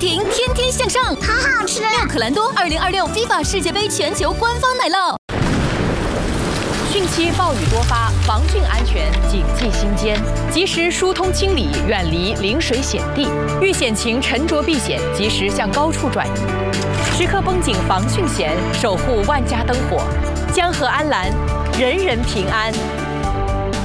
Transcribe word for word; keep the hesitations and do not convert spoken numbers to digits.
停，天天向上， 好好吃。 妙可蓝多二零二六 FIFA 世界杯全球官方奶酪。 汛期暴雨多发，防汛安全谨记心间，及时疏通清理，远离临水险地。遇险情沉着避险，及时向高处转移。时刻绷紧防汛弦，守护万家灯火，江河安澜，人人平安。